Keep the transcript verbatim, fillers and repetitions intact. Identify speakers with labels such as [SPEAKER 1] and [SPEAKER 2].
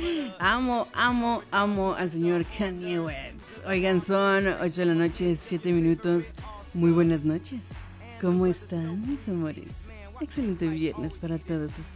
[SPEAKER 1] Amo, amo, amo al señor Kanye West. Oigan, son ocho de la noche, siete minutos. Muy buenas noches. ¿Cómo están, mis amores? Excelente viernes para todos ustedes.